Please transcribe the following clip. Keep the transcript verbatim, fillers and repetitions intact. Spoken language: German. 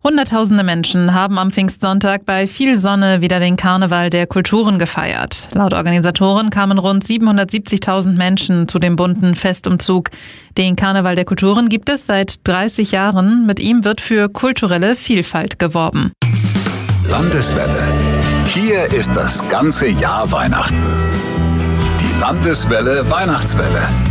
Hunderttausende Menschen haben am Pfingstsonntag bei viel Sonne wieder den Karneval der Kulturen gefeiert. Laut Organisatoren kamen rund siebenhundertsiebzigtausend Menschen zu dem bunten Festumzug. Den Karneval der Kulturen gibt es seit dreißig Jahren. Mit ihm wird für kulturelle Vielfalt geworben. Landeswelle. Hier ist das ganze Jahr Weihnachten. Die Landeswelle Weihnachtswelle.